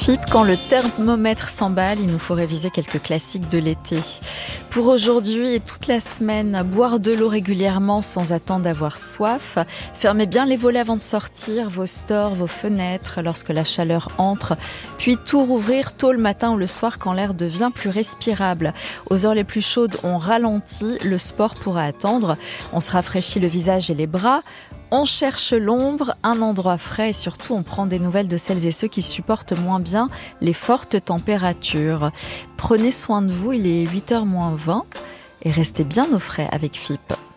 FIP, quand le thermomètre s'emballe, il nous faut réviser quelques classiques de l'été. Pour aujourd'hui et toute la semaine, boire de l'eau régulièrement sans attendre d'avoir soif. Fermez bien les volets avant de sortir, vos stores, vos fenêtres lorsque la chaleur entre. Puis tout rouvrir tôt le matin ou le soir quand l'air devient plus respirable. Aux heures les plus chaudes, on ralentit, le sport pourra attendre. On se rafraîchit le visage et les bras. On cherche l'ombre, un endroit frais et surtout on prend des nouvelles de celles et ceux qui supportent moins bien les fortes températures. Prenez soin de vous, il est 8h moins 20 et restez bien au frais avec FIP.